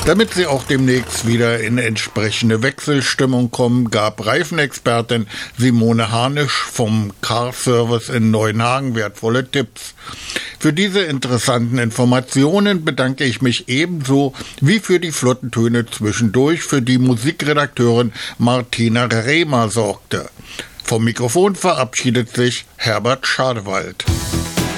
Damit Sie auch demnächst wieder in entsprechende Wechselstimmung kommen, gab Reifenexpertin Simone Harnisch vom Car Service in Neuenhagen wertvolle Tipps. Für diese interessanten Informationen bedanke ich mich ebenso wie für die flotten Töne zwischendurch, für die Musikredakteurin Martina Rehmer sorgte. Vom Mikrofon verabschiedet sich Herbert Schadewald.